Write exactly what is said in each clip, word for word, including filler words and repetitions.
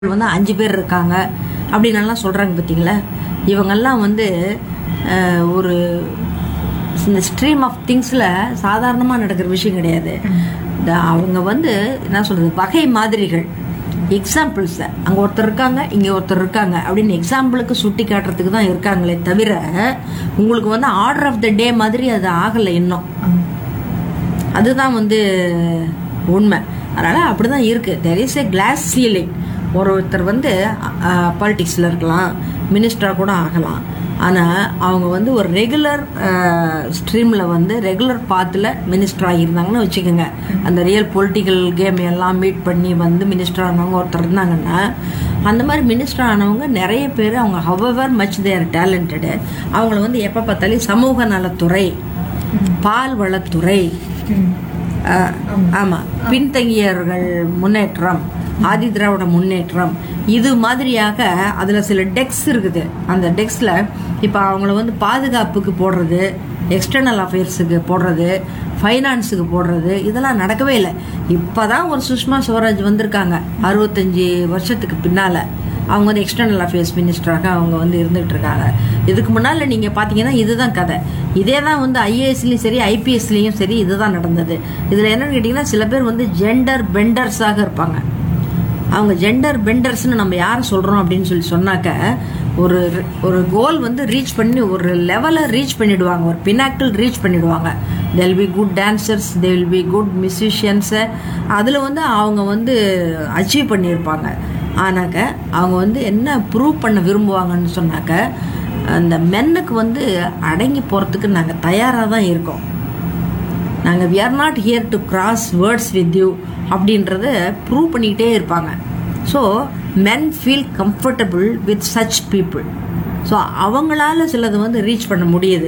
வந்து அஞ்சு பேர் இருக்காங்க அப்படின்னலாம் சொல்கிறாங்க பார்த்தீங்களா. இவங்கெல்லாம் வந்து அஹ், ஒரு இந்த ஸ்ட்ரீம் ஆஃப் திங்ஸில் சாதாரணமாக நடக்கிற விஷயம் கிடையாது. இந்த அவங்க வந்து என்ன சொல்கிறது, வகை மாதிரிகள், எக்ஸாம்பிள்ஸை அங்கே ஒருத்தர் இருக்காங்க இங்கே ஒருத்தர் இருக்காங்க அப்படின்னு எக்ஸாம்பிளுக்கு சுட்டி காட்டுறதுக்கு தான் இருக்காங்களே தவிர உங்களுக்கு வந்து ஆர்டர் ஆஃப் த டே மாதிரி அது ஆகலை இன்னும். அதுதான் வந்து உண்மை. அதனால் அப்படி தான் இருக்குது. There is A class ceiling. ஒருத்தர் வந்து பாலிட்டிக்ஸில் இருக்கலாம், மினிஸ்டராக கூட ஆகலாம். ஆனால் அவங்க வந்து ஒரு ரெகுலர் ஸ்ட்ரீமில் வந்து ரெகுலர் பாத்தில் மினிஸ்டர் ஆகியிருந்தாங்கன்னு வச்சுக்கோங்க. அந்த ரியல் பொலிட்டிக்கல் கேம் எல்லாம் மீட் பண்ணி வந்து மினிஸ்டர் ஆனவங்க ஒருத்தர் இருந்தாங்கன்னா, அந்த மாதிரி மினிஸ்டர் ஆனவங்க நிறைய பேர் அவங்க ஹவவர் மச் தேர் டேலண்டடு. அவங்கள வந்து எப்போ பார்த்தாலும் சமூக நலத்துறை, பால் வளத்துறை, ஆமாம், பின்தங்கியவர்கள் முன்னேற்றம், ஆதி திராவிட முன்னேற்றம், இது மாதிரியாக அதில் சில டெக்ஸ் இருக்குது. அந்த டெக்ஸில் இப்போ அவங்கள வந்து பாதுகாப்புக்கு போடுறது, எக்ஸ்டர்னல் அஃபேர்ஸுக்கு போடுறது, ஃபைனான்ஸுக்கு போடுறது, இதெல்லாம் நடக்கவே இல்லை. இப்போ தான் ஒரு சுஷ்மா ஸ்வராஜ் வந்திருக்காங்க அறுபத்தஞ்சி வருஷத்துக்கு பின்னால். அவங்க வந்து எக்ஸ்டர்னல் அஃபேர்ஸ் மினிஸ்டராக அவங்க வந்து இருந்துகிட்டு இருக்காங்க. இதுக்கு முன்னால் நீங்கள் பார்த்தீங்கன்னா இதுதான் கதை. இதே தான் வந்து ஐஏஎஸ்லேயும் சரி ஐபிஎஸ்லேயும் சரி இதுதான் நடந்தது. இதில் என்னன்னு கேட்டிங்கன்னா, சில பேர் வந்து ஜெண்டர் பெண்டர்ஸாக இருப்பாங்க. அவங்க ஜெண்டர் பெண்டர்ஸ்னு நம்ம யாரை சொல்கிறோம் அப்படின்னு சொல்லி சொன்னாக்க, ஒரு ஒரு கோல் வந்து ரீச் பண்ணி ஒரு லெவலை ரீச் பண்ணிவிடுவாங்க, ஒரு பினாக்கிள் ரீச் பண்ணிவிடுவாங்க. They will be good dancers, they will be good musicians. அதில் வந்து அவங்க வந்து அச்சீவ் பண்ணியிருப்பாங்க. ஆனாக்க அவங்க வந்து என்ன ப்ரூவ் பண்ண விரும்புவாங்கன்னு சொன்னாக்க, அந்த மென்னுக்கு வந்து அடங்கி போகிறதுக்கு நாங்கள் தயாராக தான் இருக்கோம், நாங்கள் we are not here to cross words with you அப்படின்றத ப்ரூவ் பண்ணிக்கிட்டே இருப்பாங்க. So men feel comfortable with such people. So அவங்களால சிலது வந்து ரீச் பண்ண முடியுது.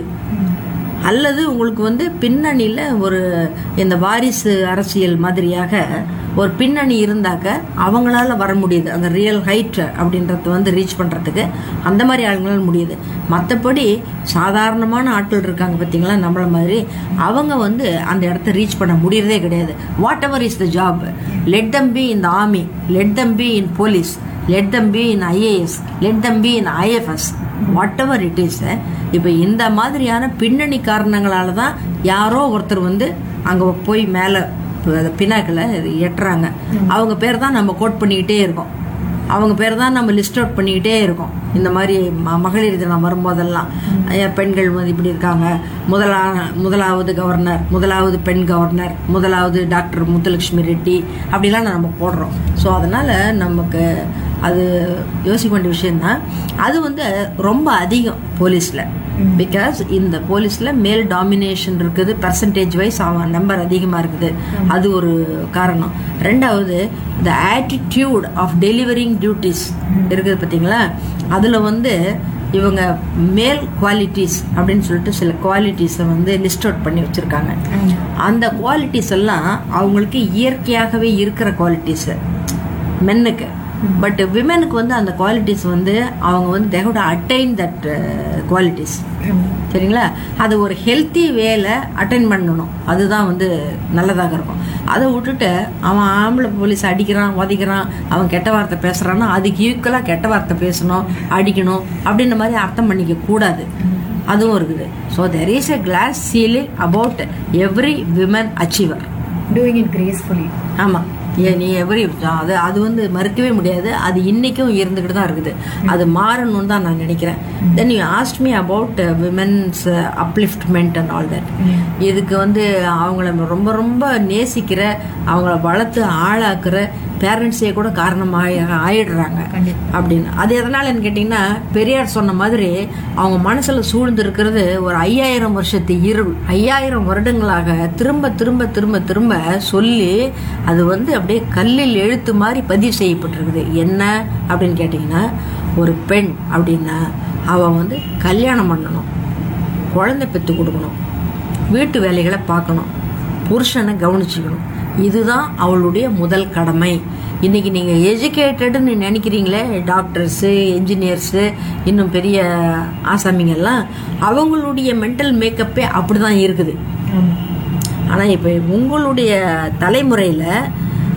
அல்லது உங்களுக்கு வந்து பின்னணியில் ஒரு இந்த வாரிசு அரசியல் மாதிரியாக ஒரு பின்னணி இருந்தாக்க அவங்களால வர முடியுது, அந்த ரியல் ஹைட் அப்படின்றத வந்து ரீச் பண்ணுறதுக்கு அந்த மாதிரி ஆளுங்களால முடியுது. மற்றபடி சாதாரணமான ஆட்கள் இருக்காங்க பார்த்தீங்களா நம்மள மாதிரி, அவங்க வந்து அந்த இடத்த ரீச் பண்ண முடியறதே கிடையாது. What ever is the job, let them be in the army, let them be in police, let them be in IAS, let them be in IFS, what ever it is. இப்போ இந்த மாதிரியான பின்னணி காரணங்களால தான் யாரோ ஒருத்தர் வந்து அங்கே போய் மேலே பினாக்களை எட்டுறாங்க. அவங்க பேர் தான் நம்ம கோட் பண்ணிக்கிட்டே இருக்கோம், அவங்க பேர் தான் நம்ம லிஸ்ட் அவுட் பண்ணிக்கிட்டே இருக்கோம். இந்த மாதிரி ம மகளிர் தினம் வரும்போதெல்லாம் பெண்கள் வந்து இப்படி இருக்காங்க, முதலா முதலாவது கவர்னர், முதலாவது பெண் கவர்னர், முதலாவது டாக்டர் முத்துலட்சுமி ரெட்டி, அப்படிலாம் நம்ம போடுறோம். ஸோ அதனால் நமக்கு அது யோசிக்க வேண்டிய விஷயம்தான். அது வந்து ரொம்ப அதிகம் போலீஸில். பிகாஸ் இந்த போலீஸில் மேல் டாமினேஷன் இருக்குது, பர்சன்டேஜ் வைஸ் அவன் நம்பர் அதிகமாக இருக்குது. அது ஒரு காரணம். ரெண்டாவது, த ஆட்டிடியூட் ஆஃப் டெலிவரிங் டியூட்டிஸ் இருக்குது பார்த்தீங்களா, அதில் வந்து இவங்க மேல் குவாலிட்டிஸ் அப்படின்னு சொல்லிட்டு சில குவாலிட்டிஸை வந்து லிஸ்ட் அவுட் பண்ணி வச்சுருக்காங்க. அந்த குவாலிட்டிஸ் எல்லாம் அவங்களுக்கு இயற்கையாகவே இருக்கிற குவாலிட்டிஸு மென்னுக்கு. பட் விமெனுக்கு வந்து அந்த குவாலிட்டிஸ் வந்து அவங்க வந்து they have to attain that qualities. சரிங்களா? அது ஒரு ஹெல்த்தி வேல அட்டைன் பண்ணணும், அதுதான் வந்து நல்லதாக இருக்கும். அதை விட்டுட்டு அவன் ஆம்பளை போலீஸ் அடிக்கிறான், உதைக்கிறான், அவன் கெட்ட வார்த்தை பேசுகிறான்னா அதுக்கு ஈக்குவலாக கெட்ட வார்த்தை பேசணும், அடிக்கணும் அப்படின்ற மாதிரி அர்த்தம் பண்ணிக்க கூடாது. அதுவும் இருக்குது. So there is a class ceiling about every women achiever doing it gracefully. ஆமாம், நீ எவரி அது அது வந்து மறுக்கவே முடியாது. அது இன்னைக்கும் இருந்துக்கிட்டு தான் இருக்குது. அது மாறணும்னு தான் நான் நினைக்கிறேன். Then you asked me about women's upliftment and all that. இதுக்கு வந்து அவங்கள ரொம்ப ரொம்ப நேசிக்கிற, அவங்கள வளர்த்து ஆளாக்குற பேரண்ட்ஸே கூட காரணமாக ஆயிடுறாங்க அப்படின்னு. அது எதனாலன்னு கேட்டிங்கன்னா, பெரியார் சொன்ன மாதிரி அவங்க மனசில் சூழ்ந்து இருக்கிறது ஒரு ஐயாயிரம் வருஷத்து இருள். ஐயாயிரம் வருடங்களாக திரும்ப திரும்ப திரும்ப திரும்ப சொல்லி அது வந்து அப்படியே கல்லில் எழுத்து மாதிரி பதிவு செய்யப்பட்டிருக்குது. என்ன அப்படின்னு கேட்டிங்கன்னா, ஒரு பெண் அப்படின்னா அவள் வந்து கல்யாணம் பண்ணணும், குழந்தை பெற்று கொடுக்கணும், வீட்டு வேலைகளை பார்க்கணும், புருஷனை கவனிச்சுக்கணும். இதுதான் அவளுடைய முதல் கடமை. இன்றைக்கி நீங்கள் எஜுகேட்டடுன்னு நினைக்கிறீங்களே, டாக்டர்ஸு, என்ஜினியர்ஸு, இன்னும் பெரிய ஆசாமிங்கெல்லாம், அவங்களுடைய மென்டல் மேக்கப்பே அப்படி தான் இருக்குது. ஆனால் இப்போ உங்களுடைய தலைமுறையில்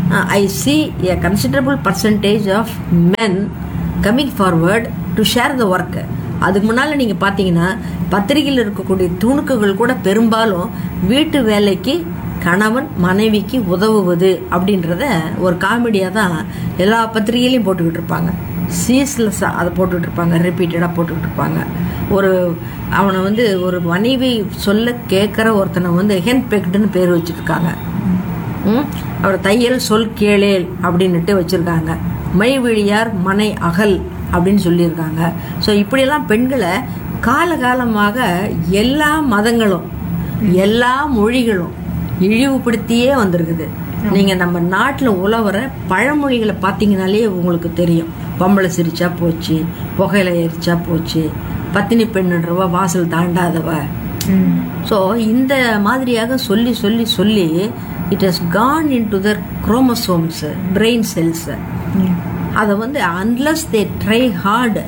ஐ see a considerable percentage of men coming forward to share the work. அதுக்கு முன்னால் நீங்கள் பார்த்தீங்கன்னா பத்திரிகையில் இருக்கக்கூடிய துணுக்குகள் கூட பெரும்பாலும் வீட்டு வேலைக்கு கணவன் மனைவிக்கு உதவுவது அப்படின்றத ஒரு காமெடியாக தான் எல்லா பத்திரிகையிலையும் போட்டுக்கிட்டு இருப்பாங்க. சீஸ்லெஸ்ஸாக அதை போட்டுக்கிட்டு இருப்பாங்க, ரிப்பீட்டடாக போட்டுக்கிட்டு இருப்பாங்க. ஒரு அவனை வந்து ஒரு மனைவி சொல்ல கேட்குற ஒருத்தனை வந்து ஹென் பெக்டுன்னு பேர் வச்சுருக்காங்க. அவர் தையல் சொல் கேளேல் அப்படின்னுட்டு வச்சுருக்காங்க. மை விழியார் மனை அகல் அப்படின்னு சொல்லியிருக்காங்க. ஸோ இப்படியெல்லாம் பெண்களை காலகாலமாக எல்லா மதங்களும் எல்லா மொழிகளும் இழிவுபடுத்தியே வந்திருக்குது. நீங்கள் நம்ம நாட்டில் உலவர பழமொழிகளை பார்த்தீங்கனாலே உங்களுக்கு தெரியும். பொம்பளை சிரிச்சா போச்சு, புகையில எரிச்சா போச்சு, பத்தினி பெண்ணுன்றவ வாசல் தாண்டாதவ. ஸோ இந்த மாதிரியாக சொல்லி சொல்லி சொல்லி it has gone in to Dhar chromosomes, brain cells. அதை வந்து அன்லஸ் தே ட்ரை ஹார்டு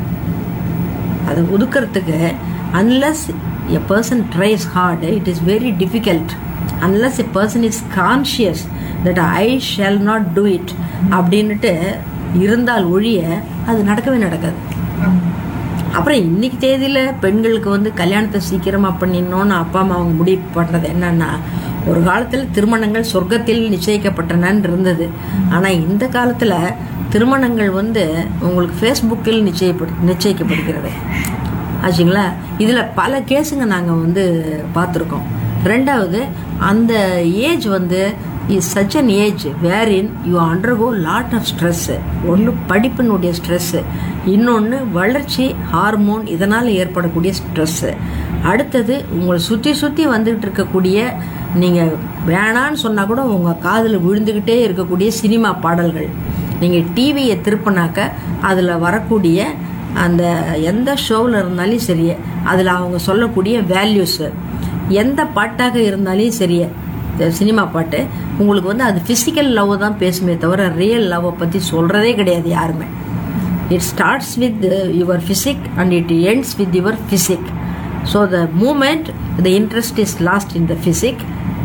அதை ஒதுக்கிறதுக்கு, unless a person ட்ரைஸ் hard it is very difficult. Unless a person is conscious that I shall not do it அப்படின்னுட்டு இருந்தால் ஒழிய அது நடக்கவே நடக்காது. அப்புறம் இன்னைக்கு தேதியில் பெண்களுக்கு வந்து கல்யாணத்தை சீக்கிரமாக பண்ணிடணும்னு அப்பா அம்மா அவங்க முடிவு பண்ணுறது என்னன்னா, ஒரு காலத்தில் திருமணங்கள் சொர்க்கத்தில் நிச்சயிக்கப்பட்டனன்னு இருந்தது. ஆனால் இந்த காலத்தில் திருமணங்கள் வந்து உங்களுக்கு ஃபேஸ்புக்கில் நிச்சயப்படு நிச்சயிக்கப்படுகிறது ஆச்சுங்களா. இதில் பல கேஸுங்க நாங்கள் வந்து பார்த்துருக்கோம். ரெண்டாவது, அந்த ஏஜ் வந்து is such an age வேரின் you undergo lot of stress. ஒன்று படிப்பினுடைய ஸ்ட்ரெஸ்ஸு, இன்னொன்று வளர்ச்சி ஹார்மோன் இதனால் ஏற்படக்கூடிய ஸ்ட்ரெஸ்ஸு. அடுத்தது உங்களை சுற்றி சுற்றி வந்துகிட்டு இருக்கக்கூடிய, நீங்கள் வேணான்னு சொன்னால் கூட உங்கள் காதில் விழுந்துக்கிட்டே இருக்கக்கூடிய சினிமா பாடல்கள். நீங்கள் டிவியை திருப்பினாக்க அதில் வரக்கூடிய அந்த எந்த ஷோவில் இருந்தாலும் சரி, அதில் அவங்க சொல்லக்கூடிய வேல்யூஸு, எந்த பாட்டாக இருந்தாலும் சரி, சினிமா பாட்டு உங்களுக்கு வந்து அது ஃபிசிக்கல் லவ் தான் பேசுமே தவிர ரியல் லவ்வை பற்றி சொல்கிறதே கிடையாது யாருமே. It starts with your physique and it ends with your physique. So the moment the interest is last in the physique,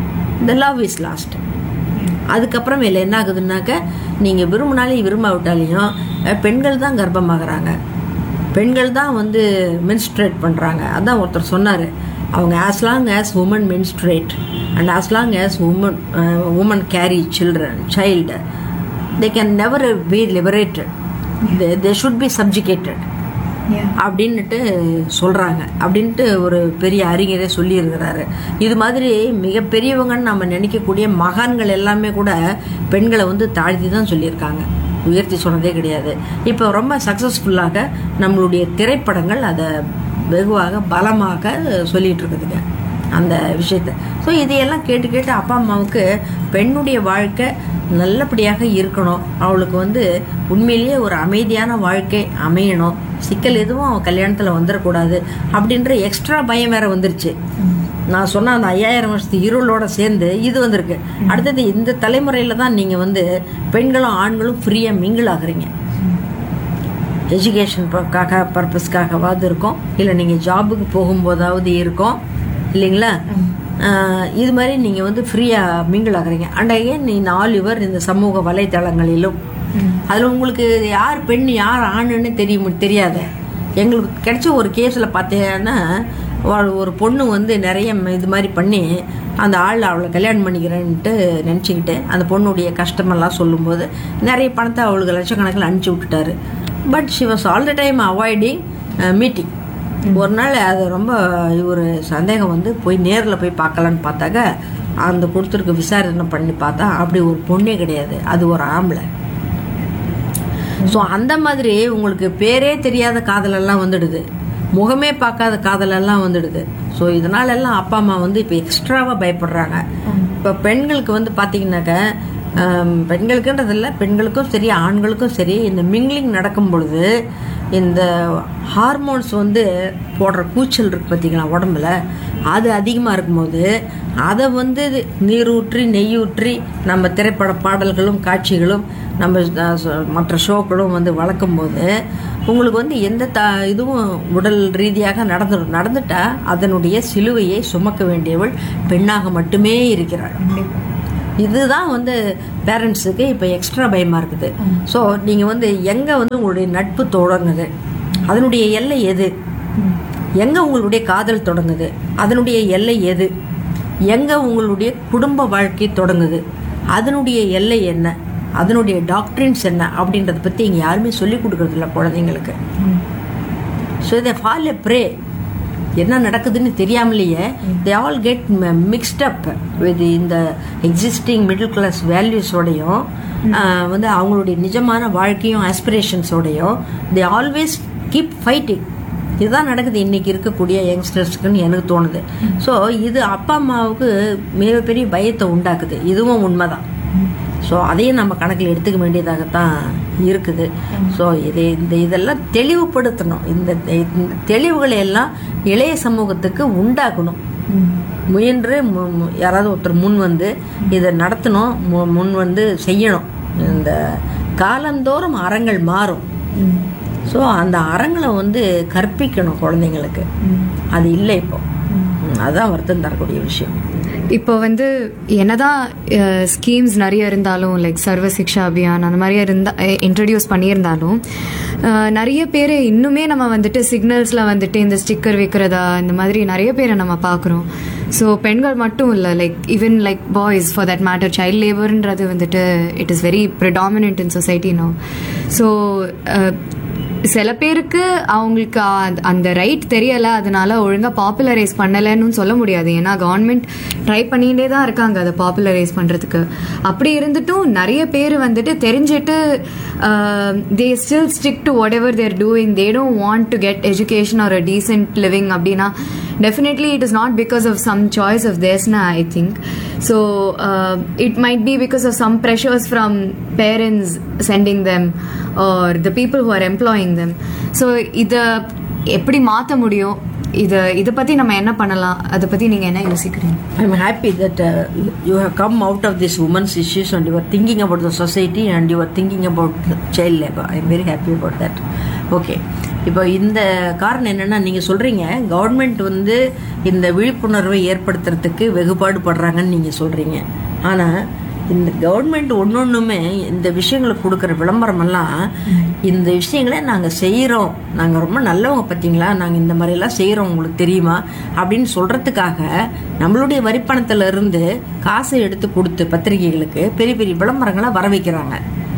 the love is last. அதுக்கப்புறம் இல்லை என்ன ஆகுதுன்னாக்க, நீங்கள் விரும்பினாலையும் விரும்பாவிட்டாலையும் பெண்கள் தான் கர்ப்பமாகறாங்க, பெண்கள் தான் வந்து மென்ஸ்ட்ரேட் பண்ணுறாங்க. அதான் ஒருத்தர் சொன்னார், அவங்க as long as woman menstruate and as long as woman woman carry children child they can never be liberated, they should be சப்ஜிகேட்டட் அப்படின்ட்டு சொல்கிறாங்க அப்படின்ட்டு ஒரு பெரிய அறிஞரே சொல்லியிருக்கிறாரு. இது மாதிரி மிகப்பெரியவங்கன்னு நம்ம நினைக்கக்கூடிய மகான்கள் எல்லாமே கூட பெண்களை வந்து தாழ்த்தி தான் சொல்லியிருக்காங்க, உயர்த்தி சொன்னதே கிடையாது. இப்போ ரொம்ப சக்ஸஸ்ஃபுல்லாக நம்மளுடைய திரைப்படங்கள் அதை வெகுவாக பலமாக சொல்லிகிட்டு இருக்குதுங்க அந்த விஷயத்தை. ஸோ இதையெல்லாம் கேட்டு கேட்டு அப்பா அம்மாவுக்கு பெண்ணுடைய வாழ்க்கை நல்லபடியாக இருக்கணும், அவளுக்கு வந்து உண்மையிலேயே ஒரு அமைதியான வாழ்க்கை அமையணும், சிக்கல் எதுவும் அவன் கல்யாணத்தில் வந்துடக்கூடாது அப்படின்ற எக்ஸ்ட்ரா பயம் வேற வந்துருச்சு. நான் சொன்ன அந்த ஐயாயிரம் வருஷத்து இருளோட சேர்ந்து இது வந்திருக்கு. அடுத்தது இந்த தலைமுறையில் தான் நீங்கள் வந்து பெண்களும் ஆண்களும் ஃப்ரீயாக மிங்கிள் ஆகுறீங்க. எஜுகேஷனுக்காக பர்பஸ்க்காகவாவது இருக்கும், இல்லை நீங்கள் ஜாபுக்கு போகும்போதாவது இருக்கும் இல்லைங்களா. இது மாதிரி நீங்கள் வந்து ஃப்ரீயாக மிங்கிள் ஆகுறீங்க. அண்ட் அகைன் நீ ஆல் யுவர் இந்த சமூக வலைத்தளங்களிலும் அதில் உங்களுக்கு யார் பெண் யார் ஆணுன்னு தெரியும் தெரியாது. எங்களுக்கு கிடைச்ச ஒரு கேஸில் பார்த்தீங்கன்னா ஒரு பொண்ணு வந்து நிறைய இது மாதிரி பண்ணி அந்த ஆள் அவளை கல்யாணம் பண்ணிக்கிறேன்ட்டு நினச்சிக்கிட்டு அந்த பொண்ணுடைய கஷ்டமெல்லாம் சொல்லும்போது நிறைய பணத்தை அவளுக்கு லட்சக்கணக்கில் அனுப்பிச்சி விட்டுட்டாரு. But she was all the time avoiding meeting. ஒரு நாள் அது ரொம்ப ஒரு சந்தேகம் வந்து போய் நேரில் போய் பார்க்கலான்னு பார்த்தாக்க அந்த கொடுத்துருக்கு விசாரணை பண்ணி பார்த்தா அப்படி ஒரு பொண்ணே கிடையாது, அது ஒரு ஆம்பளை. ஸோ அந்த மாதிரி உங்களுக்கு பேரே தெரியாத காதலெல்லாம் வந்துடுது, முகமே பார்க்காத காதலெல்லாம் வந்துடுது. ஸோ இதனால எல்லாம் அப்பா அம்மா வந்து இப்போ எக்ஸ்ட்ராவாக பயப்படுறாங்க. இப்போ பெண்களுக்கு வந்து பார்த்தீங்கன்னாக்க, பெண்களுக்குன்றதில்ல, பெண்களுக்கும் சரி ஆண்களுக்கும் சரி, இந்த மிங்கிலிங் நடக்கும் பொழுது இந்த ஹார்மோன்ஸ் வந்து போடுற கூச்சல் இருக்குது பார்த்தீங்களா உடம்புல, அது அதிகமாக இருக்கும்போது அதை வந்து நீரூற்றி நெய்யூற்றி நம்ம திரைப்பட பாடல்களும் காட்சிகளும் நம்ம மற்ற ஷோக்களும் வந்து வளர்க்கும் போது உங்களுக்கு வந்து எந்த த இதுவும் உடல் ரீதியாக நடந்துடும். நடந்துட்டா அதனுடைய சிலுவையை சுமக்க வேண்டியவள் பெண்ணாக மட்டுமே இருக்கிறாள். இதுதான் வந்து பேரண்ட்ஸுக்கு இப்போ எக்ஸ்ட்ரா பயமாக இருக்குது. ஸோ நீங்கள் வந்து எங்கே வந்து உங்களுடைய நட்பு தொடங்குது, அதனுடைய எல்லை எது, எங்கே உங்களுடைய காதல் தொடங்குது, அதனுடைய எல்லை எது, எங்கே உங்களுடைய குடும்ப வாழ்க்கை தொடங்குது, அதனுடைய எல்லை என்ன, அதனுடைய டாக்டரின்ஸ் என்ன அப்படின்றத பற்றி இங்கே யாருமே சொல்லிக் கொடுக்கறதில்ல குழந்தைங்களுக்கு. ஸோ இதை ஃபால் எ ப்ரே, என்ன நடக்குதுன்னு தெரியாமலேயே they all get mixed up with இந்த எக்ஸிஸ்டிங் மிடில் கிளாஸ் வேல்யூஸோடையும் வந்து அவங்களுடைய நிஜமான வாழ்க்கையும் ஆஸ்பிரேஷன்ஸோடையும் தே ஆல்வேஸ் கீப் ஃபைட்டிங். இதுதான் நடக்குது இன்னைக்கு இருக்கக்கூடிய யங்ஸ்டர்ஸ்க்குன்னு எனக்கு தோணுது. ஸோ இது அப்பா அம்மாவுக்கு மிகப்பெரிய பயத்தை உண்டாக்குது, இதுவும் உண்மைதான். ஸோ அதையும் நம்ம கணக்கில் எடுத்துக்க வேண்டியதாகத்தான் இருக்குது. ஸோ இது இந்த இதெல்லாம் தெளிவுபடுத்தணும். இந்த தெளிவுகளை எல்லாம் இளைய சமூகத்துக்கு உண்டாக்கணும். முயன்று யாராவது ஒருத்தர் முன் வந்து இதை நடத்தணும், முன் வந்து செய்யணும். இந்த காலந்தோறும் அறங்கள் மாறும். ஸோ அந்த அறங்களை வந்து கற்பிக்கணும் குழந்தைங்களுக்கு. அது இல்லை இப்போ. அதுதான் வருத்தம் தரக்கூடிய விஷயம். இப்போ வந்து என்னதான் ஸ்கீம்ஸ் நிறைய இருந்தாலும், லைக் சர்வ சிக்ஷா அபியான் அந்த மாதிரியே இருந்தா இன்ட்ரடியூஸ் பண்ணியிருந்தாலும், நிறைய பேர் இன்னுமே நம்ம வந்துட்டு சிக்னல்ஸில் வந்துட்டு இந்த ஸ்டிக்கர் வைக்கிறதா இந்த மாதிரி நிறைய பேரை நம்ம பார்க்குறோம். ஸோ பெண்கள் மட்டும் இல்லை, like even like boys for that matter, child லேபர்ன்றது வந்துட்டு it is very predominant in society no. So சில பேருக்கு அவங்களுக்கு அந்த ரைட் தெரியலை, அதனால ஒழுங்காக பாப்புலரைஸ் பண்ணலைன்னு சொல்ல முடியாது. ஏன்னா கவர்மெண்ட் ட்ரை பண்ணிகிட்டே தான் இருக்காங்க அதை பாப்புலரைஸ் பண்ணுறதுக்கு. அப்படி இருந்துட்டும் நிறைய பேர் வந்துட்டு தெரிஞ்சுட்டு they still stick to what ever they're doing. They don't want to get education R a decent living. அப்படின்னா definitely it is not because of some choice of theirs na, I think. So uh, it might be because of some pressures from parents sending them or the people who are employing them. So இதை எப்படி மாற்ற முடியும், இதை இதை பற்றி நம்ம என்ன பண்ணலாம், அதை பற்றி நீங்கள் என்ன யோசிக்கிறீங்க? I'm happy that uh, you have come out of this women's issues and you are thinking about the society and you are thinking about child labor. I'm very happy about that. Okay, இப்போ இந்த காரணம் என்னென்னா, நீங்கள் சொல்கிறீங்க government வந்து இந்த விழிப்புணர்வை ஏற்படுத்துறதுக்கு வெகுபாடு படுறாங்கன்னு நீங்கள் சொல்கிறீங்க. ஆனால் இந்த கவர்மெண்ட் ஒன்று ஒன்றுமே இந்த விஷயங்களுக்கு கொடுக்குற விளம்பரமெல்லாம் இந்த விஷயங்களை நாங்கள் செய்கிறோம், நாங்கள் ரொம்ப நல்லவங்க பார்த்தீங்களா, நாங்கள் இந்த மாதிரிலாம் செய்கிறோம் உங்களுக்கு தெரியுமா அப்படின்னு சொல்கிறதுக்காக நம்மளுடைய வரிப்பணத்தில் இருந்து காசை எடுத்து கொடுத்து பத்திரிகைகளுக்கு பெரிய பெரிய விளம்பரங்களை வர வைக்கிறாங்க.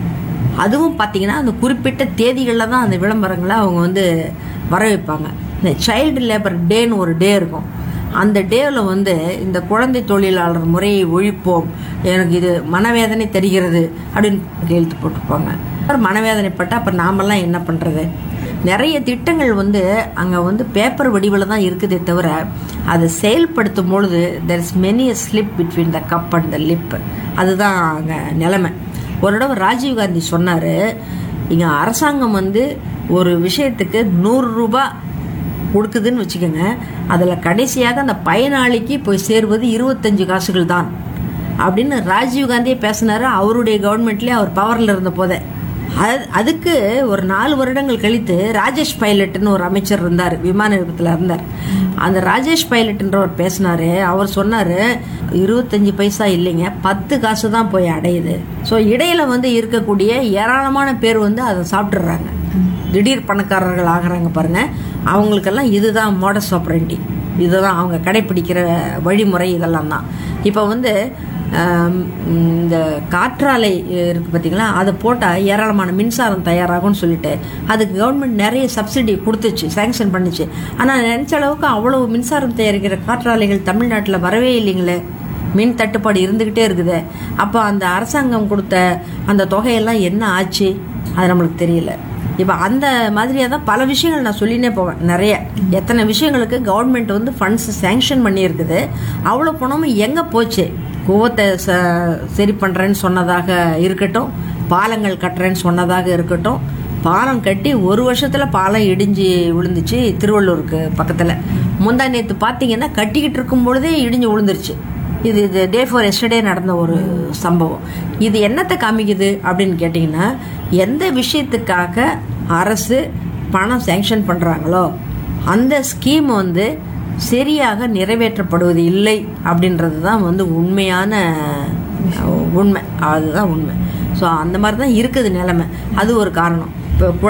அதுவும் பார்த்தீங்கன்னா அந்த குறிப்பிட்ட தேதிகளில் தான் அந்த விளம்பரங்களை அவங்க வந்து வர வைப்பாங்க. இந்த சைல்டு லேபர் டேன்னு ஒரு டே இருக்கும். அந்த டேவில் வந்து இந்த குழந்தை தொழிலாளர் முறையை ஒழிப்போம், எனக்கு இது மனவேதனை தருகிறது அப்படின்னு எழுத்து போட்டிருப்பாங்க. அப்புறம் மனவேதனைப்பட்டால் அப்போ நாமெல்லாம் என்ன பண்ணுறது? நிறைய திட்டங்கள் வந்து அங்கே வந்து பேப்பர் வடிவில் தான் இருக்குதே தவிர அதை செயல்படுத்தும் பொழுது there is many a slip between the cub and the lip. அதுதான் அங்கே நிலைமை. ஒரு தடவை ராஜீவ்காந்தி சொன்னார், இங்கே அரசாங்கம் வந்து ஒரு விஷயத்துக்கு நூறு ரூபா கொடுக்குதுன்னு வச்சுக்கோங்க, அதில் கடைசியாக அந்த பயனாளிக்கு போய் சேருவது இருபத்தஞ்சு காசுகள் தான் அப்படின்னு ராஜீவ்காந்தியே பேசினார். அவருடைய கவர்மெண்ட்லேயே அவர் பவரில் இருந்த போதே. அது அதுக்கு ஒரு நாலு வருடங்கள் கழித்து ராஜேஷ் பைலட்னு ஒரு அமைச்சர் இருந்தார், விமான நிலையத்தில் இருந்தார். அந்த ராஜேஷ் பைலட்ன்றவர் பேசினார். அவர் சொன்னார், இருபத்தஞ்சி பைசா இல்லைங்க, பத்து காசு தான் போய் அடையுது. ஸோ இடையில வந்து இருக்கக்கூடிய ஏராளமான பேர் வந்து அதை சாப்பிட்றாங்க, திடீர் பணக்காரர்கள் ஆகிறாங்க பாருங்க. அவங்களுக்கெல்லாம் இதுதான் மோடஸ் ஆப்ரண்டி, இதுதான் அவங்க கடைப்பிடிக்கிற வழிமுறை. இதெல்லாம் தான் இப்போ வந்து இந்த காற்றாலை இருக்குது பார்த்தீங்களா, அதை போட்டால் ஏராளமான மின்சாரம் தயாராகும்னு சொல்லிட்டு அதுக்கு கவர்மெண்ட் நிறைய சப்சிடி கொடுத்துச்சு, சேங்ஷன் பண்ணிச்சு. ஆனால் நினச்ச அளவுக்கு அவ்வளோ மின்சாரம் தயாரிக்கிற காற்றாலைகள் தமிழ்நாட்டில் வரவே இல்லைங்களே. மின் தட்டுப்பாடு இருந்துக்கிட்டே இருக்குது. அப்போ அந்த அரசாங்கம் கொடுத்த அந்த தொகையெல்லாம் என்ன ஆச்சு அது நம்மளுக்கு தெரியல. இப்போ அந்த மாதிரியாக தான் பல விஷயங்கள் நான் சொல்லினே போவேன். நிறைய எத்தனை விஷயங்களுக்கு கவர்மெண்ட் வந்து ஃபண்ட்ஸ் சேங்ஷன் பண்ணியிருக்குது, அவ்வளோ பணமும் எங்கே போச்சு? கோவத்தை ச சரி பண்ணுறேன்னு சொன்னதாக இருக்கட்டும், பாலங்கள் கட்டுறேன்னு சொன்னதாக இருக்கட்டும். பாலம் கட்டி ஒரு வருஷத்தில் பாலம் இடிஞ்சு விழுந்துச்சு திருவள்ளூருக்கு பக்கத்தில். முந்தா நேற்று பார்த்தீங்கன்னா கட்டிக்கிட்டு இருக்கும் பொழுதே இடிஞ்சு விழுந்துருச்சு. இது இது டே ஃபார் எஸ்டர்டே நடந்த ஒரு சம்பவம். இது என்னத்தை காமிக்குது அப்படின்னு கேட்டிங்கன்னா, எந்த விஷயத்துக்காக அரசு பணம் சேங்ஷன் பண்ணுறாங்களோ அந்த ஸ்கீம் வந்து சரியாக நிறைவேற்றப்படுவது இல்லை அப்படின்றது தான் வந்து உண்மையான உண்மை, அதுதான் உண்மை. ஸோ அந்த மாதிரி தான் இருக்குது நிலைமை. அது ஒரு காரணம். இப்போ